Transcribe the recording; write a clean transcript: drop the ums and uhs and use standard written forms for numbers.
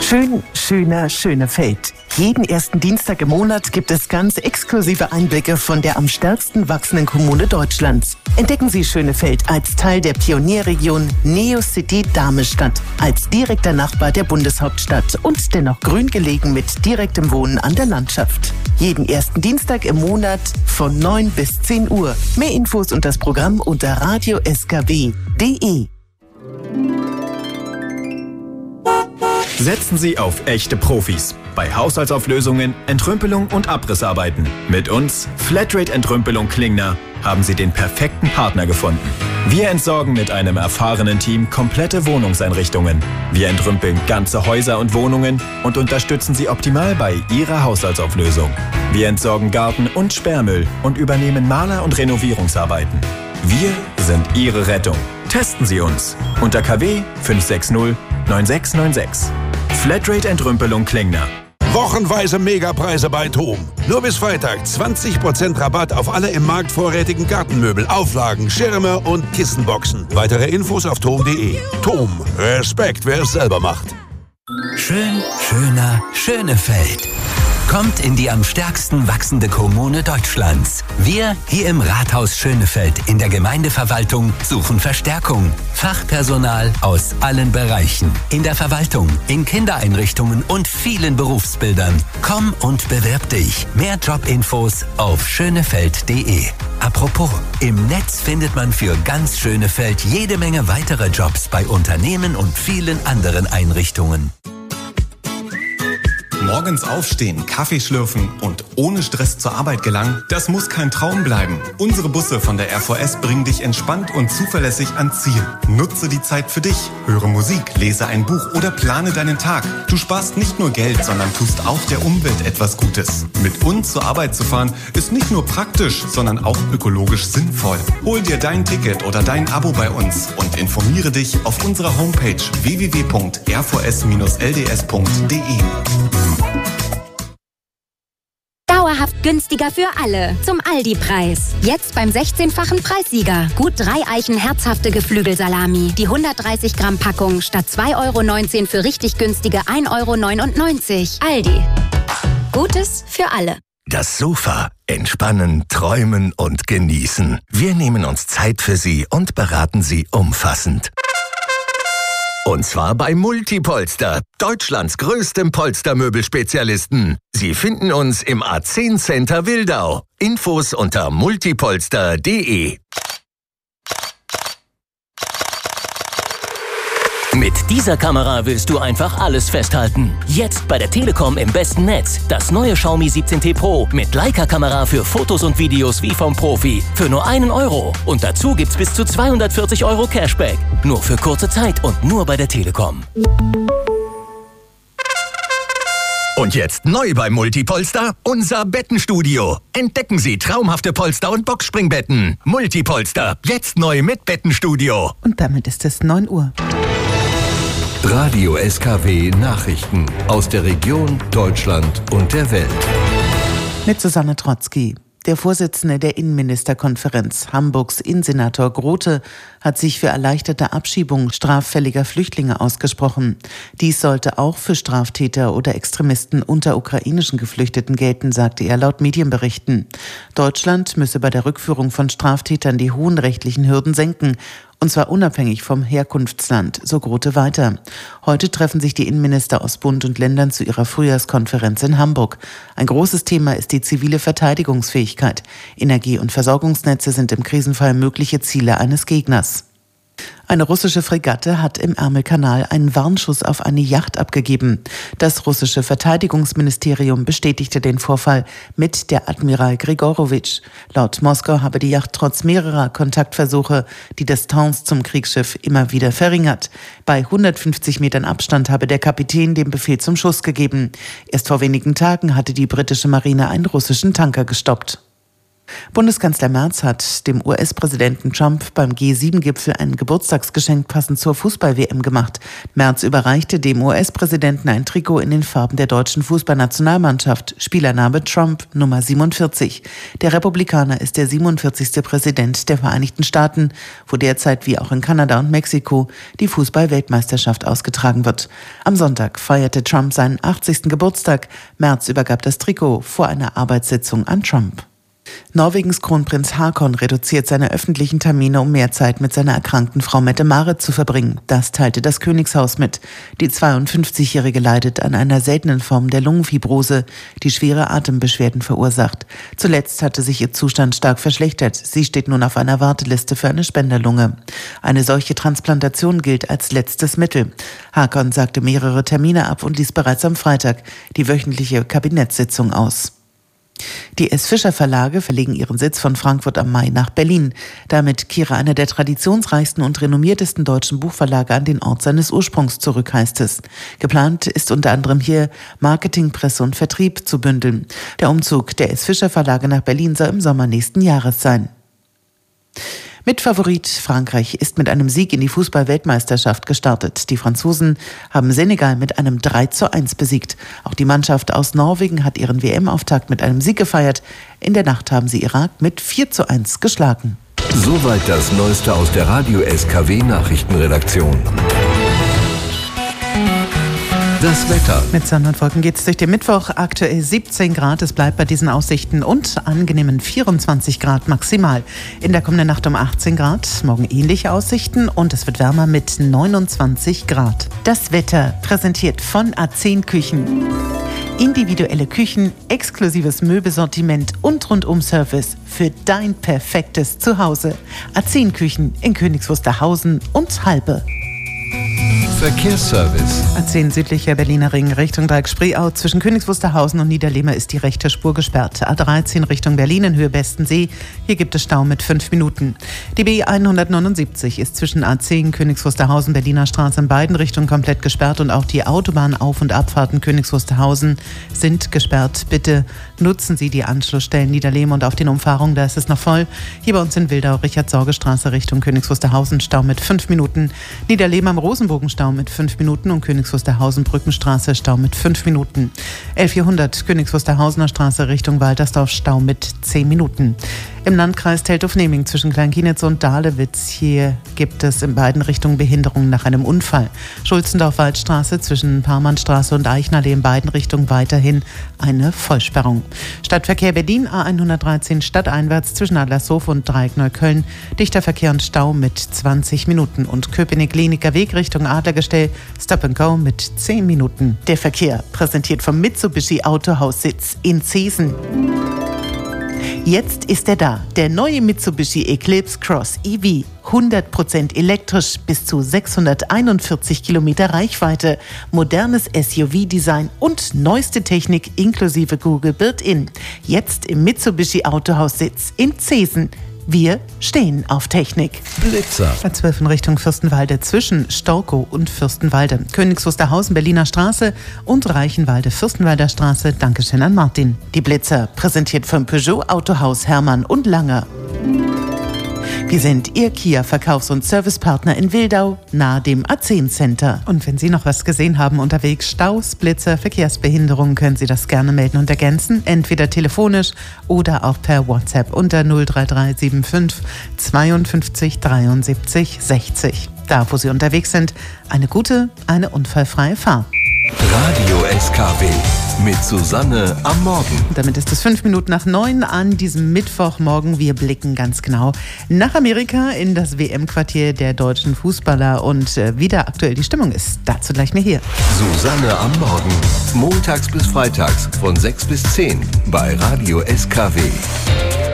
Schön, schöner, Schönefeld. Jeden ersten Dienstag im Monat gibt es ganz exklusive Einblicke von der am stärksten wachsenden Kommune Deutschlands. Entdecken Sie Schönefeld als Teil der Pionierregion Neocity Darmestadt, als direkter Nachbar der Bundeshauptstadt und dennoch grün gelegen mit direktem Wohnen an der Landschaft. Jeden ersten Dienstag im Monat von 9 bis 10 Uhr. Mehr Infos und das Programm unter radioskw.de. Setzen Sie auf echte Profis. Bei Haushaltsauflösungen, Entrümpelung und Abrissarbeiten. Mit uns, Flatrate Entrümpelung Klingner, haben Sie den perfekten Partner gefunden. Wir entsorgen mit einem erfahrenen Team komplette Wohnungseinrichtungen. Wir entrümpeln ganze Häuser und Wohnungen und unterstützen Sie optimal bei Ihrer Haushaltsauflösung. Wir entsorgen Garten- und Sperrmüll und übernehmen Maler- und Renovierungsarbeiten. Wir sind Ihre Rettung. Testen Sie uns unter KW 560 9696. Flatrate Entrümpelung Klingner. Wochenweise Megapreise bei TOM. Nur bis Freitag 20% Rabatt auf alle im Markt vorrätigen Gartenmöbel, Auflagen, Schirme und Kissenboxen. Weitere Infos auf tom.de. TOM. Respekt, wer es selber macht. Schön, schöner, Schönefeld. Kommt in die am stärksten wachsende Kommune Deutschlands. Wir hier im Rathaus Schönefeld in der Gemeindeverwaltung suchen Verstärkung. Fachpersonal aus allen Bereichen. In der Verwaltung, in Kindereinrichtungen und vielen Berufsbildern. Komm und bewirb dich. Mehr Jobinfos auf schönefeld.de. Apropos, im Netz findet man für ganz Schönefeld jede Menge weitere Jobs bei Unternehmen und vielen anderen Einrichtungen. Morgens aufstehen, Kaffee schlürfen und ohne Stress zur Arbeit gelangen, das muss kein Traum bleiben. Unsere Busse von der RVS bringen dich entspannt und zuverlässig ans Ziel. Nutze die Zeit für dich. Höre Musik, lese ein Buch oder plane deinen Tag. Du sparst nicht nur Geld, sondern tust auch der Umwelt etwas Gutes. Mit uns zur Arbeit zu fahren, ist nicht nur praktisch, sondern auch ökologisch sinnvoll. Hol dir dein Ticket oder dein Abo bei uns und informiere dich auf unserer Homepage www.rvs-lds.de. Dauerhaft günstiger für alle. Zum Aldi-Preis. Jetzt beim 16-fachen Preissieger. Gut 3 Eichen herzhafte Geflügelsalami. Die 130 Gramm Packung statt 2,19 € für richtig günstige 1,99 €. Aldi. Gutes für alle. Das Sofa. Entspannen, träumen und genießen. Wir nehmen uns Zeit für Sie und beraten Sie umfassend. Und zwar bei Multipolster, Deutschlands größtem Polstermöbelspezialisten. Sie finden uns im A10 Center Wildau. Infos unter multipolster.de. Mit dieser Kamera willst du einfach alles festhalten. Jetzt bei der Telekom im besten Netz. Das neue Xiaomi 17T Pro mit Leica-Kamera für Fotos und Videos wie vom Profi. Für nur 1 €. Und dazu gibt's bis zu 240 € Cashback. Nur für kurze Zeit und nur bei der Telekom. Und jetzt neu bei Multipolster, unser Bettenstudio. Entdecken Sie traumhafte Polster- und Boxspringbetten. Multipolster, jetzt neu mit Bettenstudio. Und damit ist es 9 Uhr. Radio SKW Nachrichten aus der Region, Deutschland und der Welt. Mit Susanne Trotzki. Der Vorsitzende der Innenministerkonferenz Hamburgs Innensenator Grote hat sich für erleichterte Abschiebung straffälliger Flüchtlinge ausgesprochen. Dies sollte auch für Straftäter oder Extremisten unter ukrainischen Geflüchteten gelten, sagte er laut Medienberichten. Deutschland müsse bei der Rückführung von Straftätern die hohen rechtlichen Hürden senken. Und zwar unabhängig vom Herkunftsland, so Grote weiter. Heute treffen sich die Innenminister aus Bund und Ländern zu ihrer Frühjahrskonferenz in Hamburg. Ein großes Thema ist die zivile Verteidigungsfähigkeit. Energie- und Versorgungsnetze sind im Krisenfall mögliche Ziele eines Gegners. Eine russische Fregatte hat im Ärmelkanal einen Warnschuss auf eine Yacht abgegeben. Das russische Verteidigungsministerium bestätigte den Vorfall mit der Admiral Grigorowitsch. Laut Moskau habe die Yacht trotz mehrerer Kontaktversuche die Distanz zum Kriegsschiff immer wieder verringert. Bei 150 Metern Abstand habe der Kapitän den Befehl zum Schuss gegeben. Erst vor wenigen Tagen hatte die britische Marine einen russischen Tanker gestoppt. Bundeskanzler Merz hat dem US-Präsidenten Trump beim G7-Gipfel ein Geburtstagsgeschenk passend zur Fußball-WM gemacht. Merz überreichte dem US-Präsidenten ein Trikot in den Farben der deutschen Fußballnationalmannschaft. Spielername Trump, Nummer 47. Der Republikaner ist der 47. Präsident der Vereinigten Staaten, wo derzeit wie auch in Kanada und Mexiko die Fußball-Weltmeisterschaft ausgetragen wird. Am Sonntag feierte Trump seinen 80. Geburtstag. Merz übergab das Trikot vor einer Arbeitssitzung an Trump. Norwegens Kronprinz Haakon reduziert seine öffentlichen Termine, um mehr Zeit mit seiner erkrankten Frau Mette-Marit zu verbringen. Das teilte das Königshaus mit. Die 52-Jährige leidet an einer seltenen Form der Lungenfibrose, die schwere Atembeschwerden verursacht. Zuletzt hatte sich ihr Zustand stark verschlechtert. Sie steht nun auf einer Warteliste für eine Spenderlunge. Eine solche Transplantation gilt als letztes Mittel. Haakon sagte mehrere Termine ab und ließ bereits am Freitag die wöchentliche Kabinettssitzung aus. Die S. Fischer Verlage verlegen ihren Sitz von Frankfurt am Main nach Berlin. Damit kehre einer der traditionsreichsten und renommiertesten deutschen Buchverlage an den Ort seines Ursprungs zurück, heißt es. Geplant ist unter anderem hier Marketing, Presse und Vertrieb zu bündeln. Der Umzug der S. Fischer Verlage nach Berlin soll im Sommer nächsten Jahres sein. Mitfavorit Frankreich ist mit einem Sieg in die Fußball-Weltmeisterschaft gestartet. Die Franzosen haben Senegal mit einem 3:1 besiegt. Auch die Mannschaft aus Norwegen hat ihren WM-Auftakt mit einem Sieg gefeiert. In der Nacht haben sie Irak mit 4:1 geschlagen. Soweit das Neueste aus der Radio SKW Nachrichtenredaktion. Das Wetter. Mit Sonne und Wolken geht es durch den Mittwoch. Aktuell 17 Grad. Es bleibt bei diesen Aussichten und angenehmen 24 Grad maximal. In der kommenden Nacht um 18 Grad. Morgen ähnliche Aussichten und es wird wärmer mit 29 Grad. Das Wetter präsentiert von A10 Küchen. Individuelle Küchen, exklusives Möbelsortiment und Rundum-Service für dein perfektes Zuhause. A10 Küchen in Königs Wusterhausen und Halbe. Verkehrsservice. A10 südlicher Berliner Ring Richtung Dreieck-Spreeau. Zwischen Königs Wusterhausen und Niederlehme ist die rechte Spur gesperrt. A13 Richtung Berlin in Höhe Bestensee. Hier gibt es Stau mit 5 Minuten. Die B179 ist zwischen A10 Königs Wusterhausen Berliner Straße in beiden Richtungen komplett gesperrt und auch die Autobahnauf- und Abfahrten Königs Wusterhausen sind gesperrt. Bitte nutzen Sie die Anschlussstellen Niederlehme und auf den Umfahrungen, da ist es noch voll. Hier bei uns in Wildau Richard-Sorge-Straße Richtung Königs Wusterhausen Stau mit 5 Minuten. Niederlehme am Rosenbogenstau mit 5 Minuten und Königs Wusterhausen Brückenstraße Stau mit 5 Minuten. 1100 Königs Wusterhausener Straße Richtung Waltersdorf Stau mit 10 Minuten. Im Landkreis Teltow-Neming zwischen Kleinkienitz und Dahlewitz. Hier gibt es in beiden Richtungen Behinderungen nach einem Unfall. Schulzendorf-Waldstraße zwischen Parmannstraße und Eichnallee in beiden Richtungen weiterhin eine Vollsperrung. Stadtverkehr Berlin A113 stadteinwärts zwischen Adlershof und Dreieck-Neukölln. Dichter Verkehr und Stau mit 20 Minuten. Und Köpenick-Kliniker Weg Richtung Adlergestell Stop and Go mit 10 Minuten. Der Verkehr präsentiert vom Mitsubishi Autohaussitz in Zeesen. Jetzt ist er da, der neue Mitsubishi Eclipse Cross EV. 100% elektrisch, bis zu 641 Kilometer Reichweite, modernes SUV-Design und neueste Technik inklusive Google Built-In. Jetzt im Mitsubishi Autohaussitz in Zeesen. Wir stehen auf Technik. Blitzer. A12 in Richtung Fürstenwalde zwischen Storkow und Fürstenwalde. Königs Wusterhausen Berliner Straße und Reichenwalde Fürstenwalder Straße. Dankeschön an Martin. Die Blitzer präsentiert vom Peugeot Autohaus Hermann und Langer. Wir sind Ihr Kia-Verkaufs- und Servicepartner in Wildau, nahe dem A10 Center. Und wenn Sie noch was gesehen haben unterwegs, Staus, Blitzer, Verkehrsbehinderungen, können Sie das gerne melden und ergänzen, entweder telefonisch oder auch per WhatsApp unter 03375 52 73 60. Da, wo Sie unterwegs sind, eine gute, eine unfallfreie Fahrt. Radio SKW mit Susanne am Morgen. Damit ist es 5 Minuten nach 9 an diesem Mittwochmorgen. Wir blicken ganz genau nach Amerika in das WM-Quartier der deutschen Fußballer und wie da aktuell die Stimmung ist. Dazu gleich mehr hier. Susanne am Morgen. Montags bis freitags von 6 bis 10 bei Radio SKW.